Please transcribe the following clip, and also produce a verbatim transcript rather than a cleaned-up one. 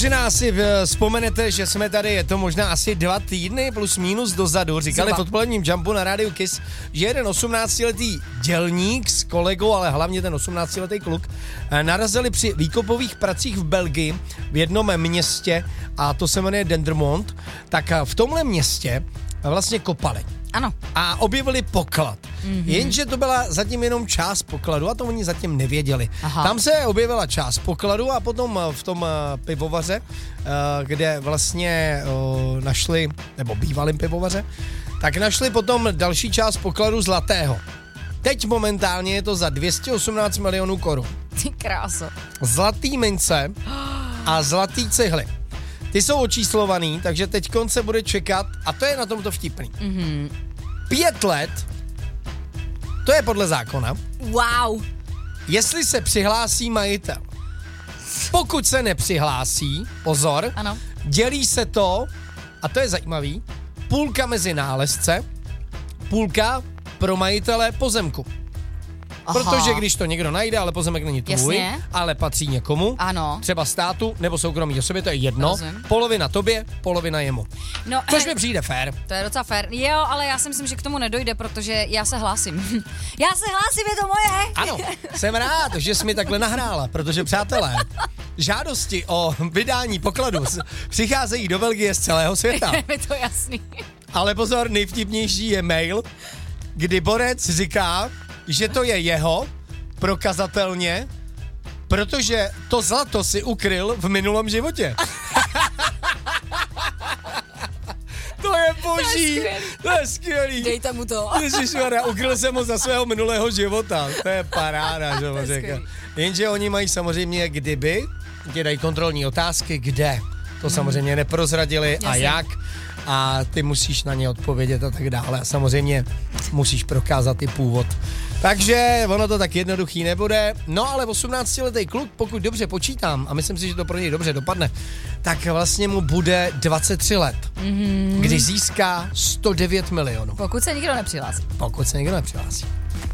Možná si vzpomenete, že jsme tady, je to možná asi dva týdny plus minus dozadu, říkali Zhruba. v odpoledním Jumpu na rádiu Kiss, že jeden osmnáctiletý dělník s kolegou, ale hlavně ten osmnáctiletý kluk, narazili při výkopových pracích v Belgii v jednom městě, a to se jmenuje Dendermonde, tak v tomhle městě vlastně kopali. Ano. A objevili poklad. Mm-hmm. Jenže to byla zatím jenom část pokladu a to oni zatím nevěděli. Aha. Tam se objevila část pokladu a potom v tom pivovaře, kde vlastně našli, nebo bývalým pivovaře, tak našli potom další část pokladu zlatého. Teď momentálně je to za dvě stě osmnáct milionů korun. Ty kráso. Zlatý mince a zlatý cihly. Ty jsou očíslovaný, takže teď se bude čekat, a to je na tomto vtipný. Mm-hmm. Pět let, to je podle zákona. Wow. Jestli se přihlásí majitel. Pokud se nepřihlásí, pozor, ano. Dělí se to, a to je zajímavý, půlka mezi nálezce, půlka pro majitele pozemku. Aha. Protože když to někdo najde, ale pozemek není tvůj, Jasně. ale patří někomu, ano. třeba státu nebo soukromí osobě, to je jedno, Rozumím. Polovina tobě, polovina jemu. No, Což he, mi přijde fér. To je docela fér. Jo, ale já si myslím, že k tomu nedojde, protože já se hlásím. Já se hlásím, je to moje. Ano, jsem rád, že jsi mi takhle nahrála, protože přátelé, žádosti o vydání pokladu přicházejí do Belgie z celého světa. Je to jasný. Ale pozor, nejvtipnější je mail, kdy borec říká, že to je jeho, prokazatelně, protože to zlato si ukryl v minulém životě. To je boží, to je skvělý. Dejte mu to. Ježišmarja, ukryl jsem ho za svého minulého života. To je paráda, že ho řekl. Jenže oni mají samozřejmě, kdyby, ti dají kontrolní otázky, kde. To samozřejmě neprozradili. Jasně. A jak. A ty musíš na ně odpovědět a tak dále. A samozřejmě musíš prokázat i původ. Takže ono to tak jednoduchý nebude. No ale osmnáctiletý kluk, pokud dobře počítám, a myslím si, že to pro něj dobře dopadne, tak vlastně mu bude dvacet tři let, mm-hmm. kdy získá sto devět milionů. Pokud se nikdo nepřihlásí. Pokud se nikdo nepřihlásí.